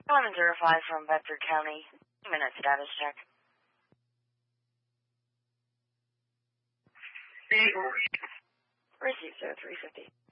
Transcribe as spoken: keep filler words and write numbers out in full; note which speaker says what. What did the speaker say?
Speaker 1: eleven zero five from Bedford County. Minute status check. Received, sir, three fifty.